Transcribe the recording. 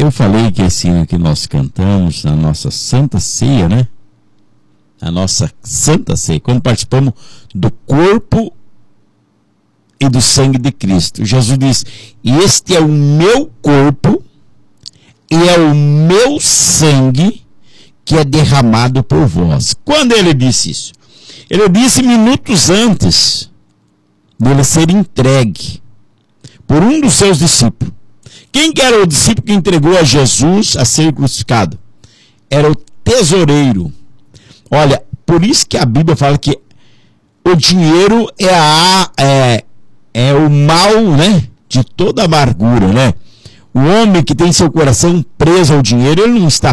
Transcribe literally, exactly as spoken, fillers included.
eu falei que esse hino que nós cantamos na nossa Santa Ceia, né? A nossa Santa Ceia, quando participamos do corpo e do sangue de Cristo. Jesus diz: este é o meu corpo e é o meu sangue que é derramado por vós. Quando ele disse isso? Ele disse minutos antes dele ser entregue por um dos seus discípulos. Quem que era o discípulo que entregou a Jesus a ser crucificado? Era o tesoureiro. Olha, por isso que a Bíblia fala que o dinheiro é, a, é, é o mal, né, de toda amargura, né? O homem que tem seu coração preso ao dinheiro, ele não está